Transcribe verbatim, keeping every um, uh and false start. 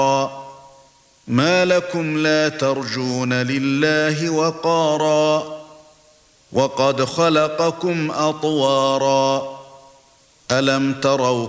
ما لكم لا ترجون لله وقارا وقد خلقكم أطوارا ألم تروا